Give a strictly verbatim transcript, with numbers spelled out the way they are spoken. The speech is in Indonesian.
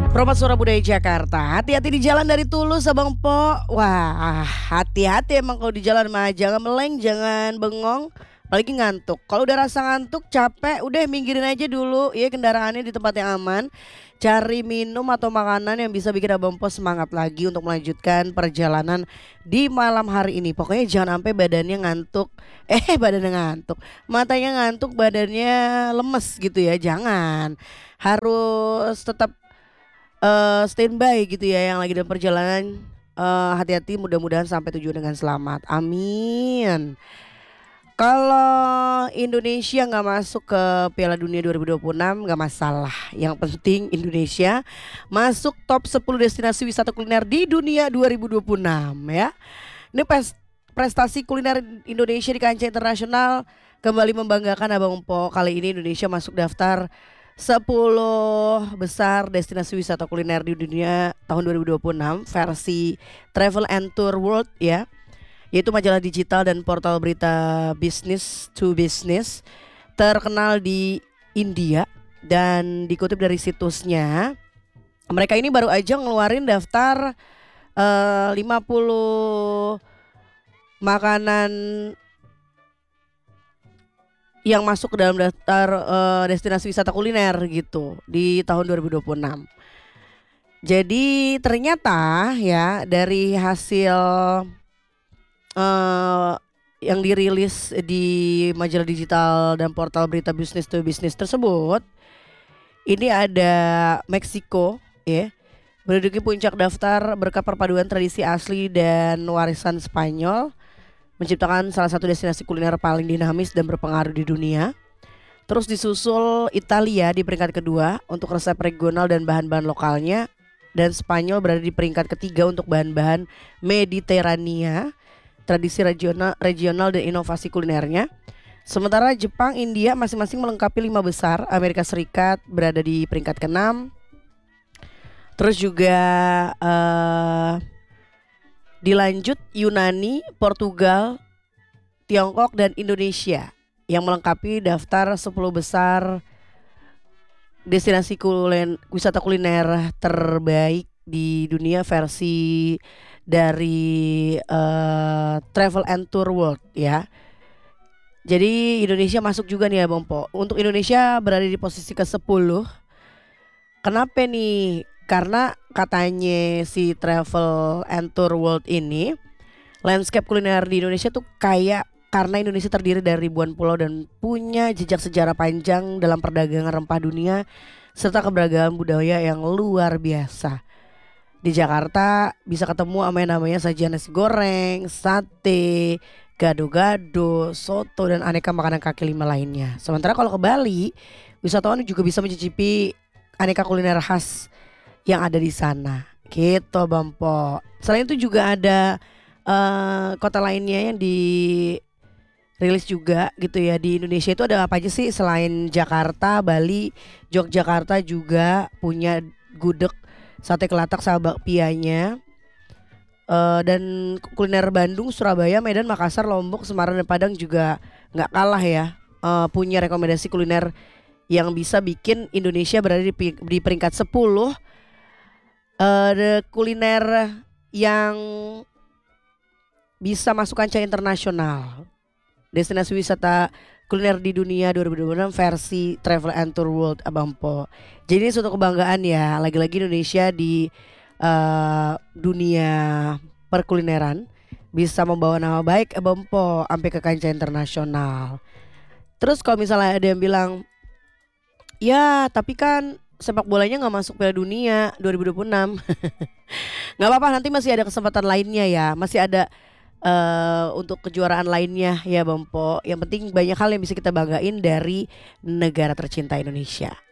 Promo Suara Budaya Jakarta, hati-hati di jalan dari Tulus Abang Po. Wah, hati-hati emang kalau di jalan mah, jangan meleng, jangan bengong, apalagi ngantuk. Kalau udah rasa ngantuk, capek, udah minggirin aja dulu ya kendaraannya di tempat yang aman. Cari minum atau makanan yang bisa bikin Abang Po semangat lagi untuk melanjutkan perjalanan di malam hari ini. Pokoknya jangan sampai badannya ngantuk. Eh, badannya ngantuk. Matanya ngantuk, badannya lemes gitu ya. Jangan. Harus tetap eh standby gitu ya yang lagi dalam perjalanan. Eh, hati-hati, mudah-mudahan sampai tujuan dengan selamat. Amin. Kalau Indonesia nggak masuk ke Piala Dunia dua ribu dua puluh enam nggak masalah. Yang penting Indonesia masuk top sepuluh destinasi wisata kuliner di dunia dua ribu dua puluh enam ya. Ini pes- prestasi kuliner Indonesia di kancah internasional kembali membanggakan Abang Po. Kali ini Indonesia masuk daftar sepuluh besar destinasi wisata kuliner di dunia tahun dua ribu dua puluh enam versi Travel and Tour World ya, yaitu majalah digital dan portal berita business to business terkenal di India. Dan dikutip dari situsnya, mereka ini baru aja ngeluarin daftar eh, lima puluh makanan yang masuk ke dalam daftar eh, destinasi wisata kuliner gitu di tahun dua ribu dua puluh enam. Jadi ternyata ya dari hasil eh, yang dirilis di majalah digital dan portal berita bisnis to bisnis tersebut, ini ada Meksiko ya, menduduki puncak daftar berkat perpaduan tradisi asli dan warisan Spanyol, menciptakan salah satu destinasi kuliner paling dinamis dan berpengaruh di dunia. Terus disusul Italia di peringkat kedua untuk resep regional dan bahan-bahan lokalnya, dan Spanyol berada di peringkat ketiga untuk bahan-bahan Mediterania, tradisi regional, regional dan inovasi kulinernya. Sementara Jepang, India masing-masing melengkapi lima besar. Amerika Serikat berada di peringkat keenam. Terus juga uh, dilanjut Yunani, Portugal, Tiongkok dan Indonesia yang melengkapi daftar sepuluh besar destinasi kulen, wisata kuliner terbaik di dunia versi dari uh, Travel and Tour World ya. Jadi Indonesia masuk juga nih ya Bang Po. Untuk Indonesia berada di posisi ke sepuluh. Kenapa nih? Karena katanya si Travel and Tour World ini, landscape kuliner di Indonesia tuh kayak, karena Indonesia terdiri dari ribuan pulau dan punya jejak sejarah panjang dalam perdagangan rempah dunia serta keberagaman budaya yang luar biasa. Di Jakarta bisa ketemu sama yang namanya sajian nasi goreng, sate, gado-gado, soto dan aneka makanan kaki lima lainnya. Sementara kalau ke Bali, wisatawan juga bisa mencicipi aneka kuliner khas yang ada di sana. Gitu Bang Po. Selain itu juga ada uh, kota lainnya yang dirilis juga gitu ya. Di Indonesia itu ada apa aja sih selain Jakarta, Bali, Yogyakarta juga punya gudeg, sate kelatak sama bakpianya. Uh, dan kuliner Bandung, Surabaya, Medan, Makassar, Lombok, Semarang dan Padang juga nggak kalah ya. Uh, punya rekomendasi kuliner yang bisa bikin Indonesia berada di, di peringkat sepuluh uh, kuliner yang bisa masuk kancah internasional. Destinasi wisata kuliner di dunia dua ribu dua puluh enam versi Travel and Tour World Abang Po. Jadi ini suatu kebanggaan ya, lagi-lagi Indonesia di uh, dunia perkulineran bisa membawa nama baik Abang Po sampai ke kancah internasional. Terus kalau misalnya ada yang bilang, ya tapi kan sepak bolanya nggak masuk Piala Dunia dua ribu dua puluh enam. Nggak apa-apa, nanti masih ada kesempatan lainnya ya, masih ada uh, untuk kejuaraan lainnya ya Bang Po. Yang penting banyak hal yang bisa kita banggain dari negara tercinta Indonesia.